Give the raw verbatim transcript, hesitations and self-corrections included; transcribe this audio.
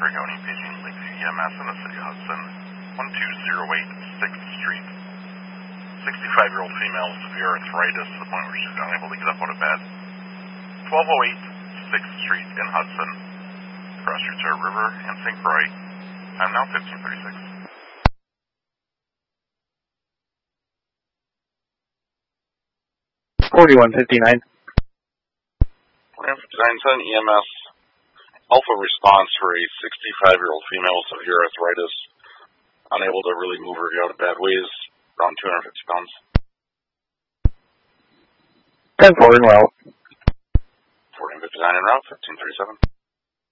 Craig County, paging Lakeview E M S in the City of Hudson, one two zero eight sixth Street. sixty-five-year-old female, severe arthritis to the point where she's unable to get up out of bed. twelve oh eight sixth Street in Hudson. Cross streets are River and Saint Croix. Time now fifteen thirty-six. forty-one fifty-nine. forty-one fifty-nine, send E M S Alpha response for a sixty-five-year-old female with severe arthritis, unable to really move or get out of bed, weighs around two hundred fifty pounds. ten four and well. fourteen fifty-nine en route, fifteen thirty-seven.